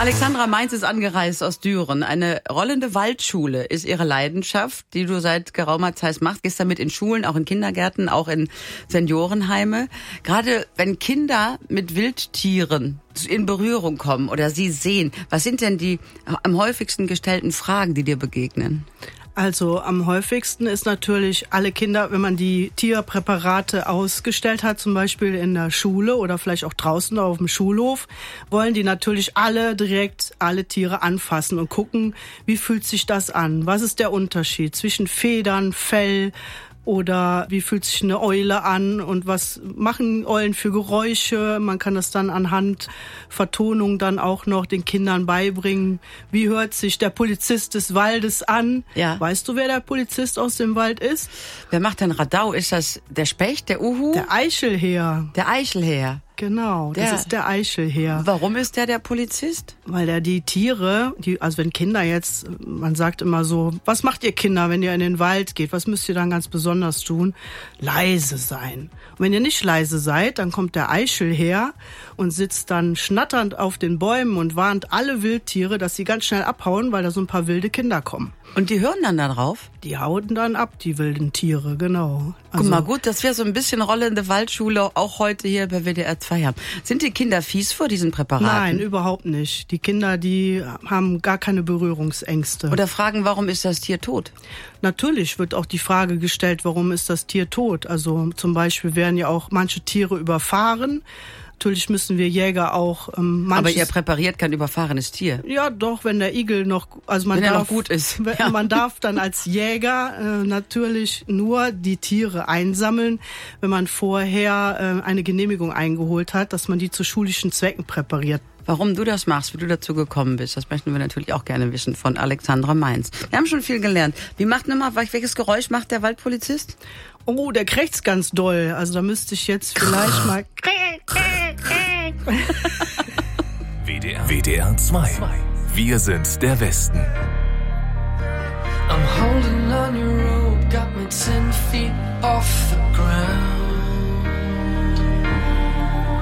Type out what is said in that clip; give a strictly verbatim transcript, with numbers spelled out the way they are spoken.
Alexandra Mainz ist angereist aus Düren. Eine rollende Waldschule ist ihre Leidenschaft, die du seit geraumer Zeit machst. Gehst damit in Schulen, auch in Kindergärten, auch in Seniorenheime. Gerade wenn Kinder mit Wildtieren in Berührung kommen oder sie sehen, was sind denn die am häufigsten gestellten Fragen, die dir begegnen? Also am häufigsten ist natürlich alle Kinder, wenn man die Tierpräparate ausgestellt hat, zum Beispiel in der Schule oder vielleicht auch draußen auf dem Schulhof, wollen die natürlich alle direkt alle Tiere anfassen und gucken, wie fühlt sich das an? Was ist der Unterschied zwischen Federn, Fell, oder wie fühlt sich eine Eule an und was machen Eulen für Geräusche? Man kann das dann anhand Vertonung dann auch noch den Kindern beibringen. Wie hört sich der Polizist des Waldes an? Ja. Weißt du, wer der Polizist aus dem Wald ist? Wer macht denn Radau? Ist das der Specht, der Uhu? Der Eichelhäher. Der Eichelhäher. Genau, das Der- ist der Eichelhäher. Warum ist der der Polizist? Weil er die Tiere, die, also wenn Kinder jetzt, man sagt immer so, was macht ihr Kinder, wenn ihr in den Wald geht? Was müsst ihr dann ganz besonders tun? Leise sein. Und wenn ihr nicht leise seid, dann kommt der Eichel her und sitzt dann schnatternd auf den Bäumen und warnt alle Wildtiere, dass sie ganz schnell abhauen, weil da so ein paar wilde Kinder kommen. Und die hören dann da drauf? Die hauen dann ab, die wilden Tiere, genau. Guck mal, gut, dass wir so ein bisschen rollende Waldschule auch heute hier bei W D R zwei haben. Sind die Kinder fies vor diesen Präparaten? Nein, überhaupt nicht. Die Kinder, die haben gar keine Berührungsängste. Oder fragen, warum ist das Tier tot? Natürlich wird auch die Frage gestellt, warum ist das Tier tot? Also zum Beispiel werden ja auch manche Tiere überfahren. Natürlich müssen wir Jäger auch ähm, manches... Aber ihr präpariert kein überfahrenes Tier. Ja, doch, wenn der Igel noch, also man Wenn er darf, noch gut ist. wenn, Ja. man darf dann als Jäger äh, natürlich nur die Tiere einsammeln, wenn man vorher äh, eine Genehmigung eingeholt hat, dass man die zu schulischen Zwecken präpariert. Warum du das machst, wie du dazu gekommen bist, das möchten wir natürlich auch gerne wissen von Alexandra Mainz. Wir haben schon viel gelernt. Wie macht nochmal, welches Geräusch macht der Waldpolizist? Oh, der krächzt ganz doll. Also da müsste ich jetzt vielleicht mal... W D R, W D R zwei. Wir sind der Westen. I'm holding on your rope, got me ten feet off the ground.